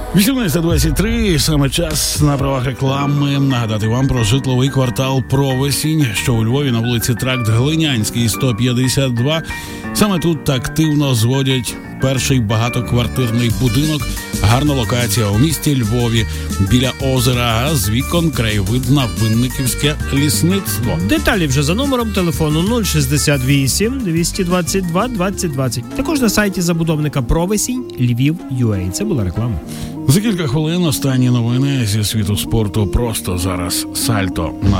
18:23, саме час на правах реклами нагадати вам про житловий квартал «Провесінь», що у Львові на вулиці Тракт Глинянський, 152. Саме тут активно зводять перший багатоквартирний будинок. Гарна локація у місті Львові, біля озера, а з вікон краєвид на Винниківське лісництво. Деталі вже за номером телефону 068 222 2020. Також на сайті забудовника «Провесінь» Львів.UA. Це була реклама. За кілька хвилин останні новини зі світу спорту просто зараз. Сальто на